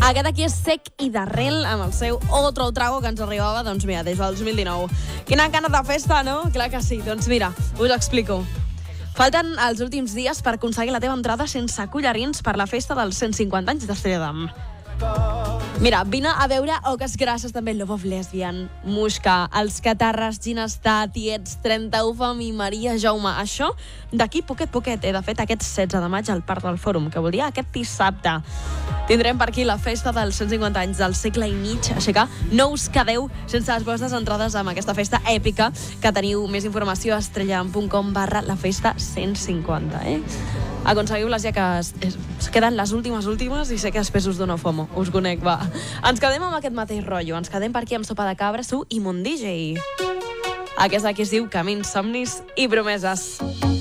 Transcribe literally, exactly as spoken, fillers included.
Aquest aquí és sec i d'arrel amb el seu Otro Trago que ens arribava, doncs mira, des del dos mil dinou. Quina gana de festa, no? Clar que sí. Doncs mira, us explico. Falten els últims dies per aconseguir la teva entrada sense collarins per la festa dels cent cinquanta anys d'Estrella d'Am. Mira, vine a veure Oques Grasses, també Love of Lesbian, Muixca, Els Catarres, Ginestar, Tiets, trenta u Fam i Maria Jaume. Això d'aquí poquet poquet. Eh? De fet, aquest setze de maig al Parc del Fòrum, que vol dir aquest dissabte. Tindrem per aquí la festa dels cent cinquanta anys del segle i mig, així que no us quedeu sense les vostres entrades amb aquesta festa èpica, que teniu més informació a estrellam punt com barra la festa cent cinquanta, eh? Aconseguiu-les ja que es, es, es queden les últimes últimes i sé que després us dono fomo. Us conec, va. Ens quedem amb aquest mateix rotllo. Ens quedem per aquí amb Sopa de Cabra, Su i Mon D J. Aquesta aquí es diu Camins, Somnis i Promeses.